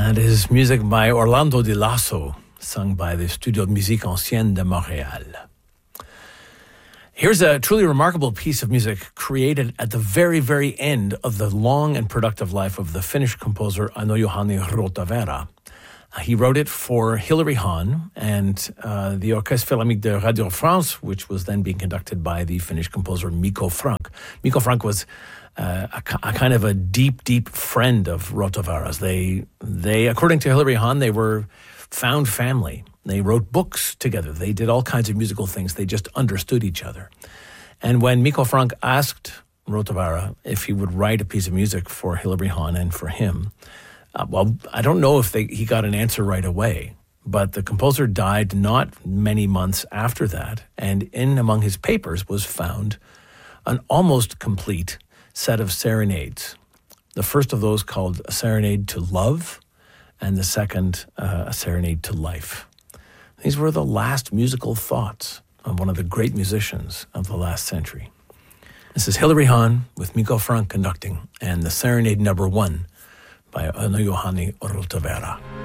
That is music by Orlando Di Lasso, sung by the Studio de Musique Ancienne de Montréal. Here's a truly remarkable piece of music created at the very, very end of the long and productive life of the Finnish composer Aino-Juhani Rautavaara. He wrote it for Hilary Hahn and the Orchestre Philharmonique de Radio France, which was then being conducted by the Finnish composer Mikko Franck. Mikko Franck was a kind of a deep, deep friend of Rautavaara's. They, according to Hilary Hahn, they were found family. They wrote books together. They did all kinds of musical things. They just understood each other. And when Mikko Franck asked Rautavaara if he would write a piece of music for Hilary Hahn and for him, well, I don't know if he got an answer right away, but the composer died not many months after that, and in among his papers was found an almost complete set of serenades. The first of those called A Serenade to Love, and the second, A Serenade to Life. These were the last musical thoughts of one of the great musicians of the last century. This is Hilary Hahn with Mikko Franck conducting, and the Serenade number 1 by Aino-Juhani Rautavaara.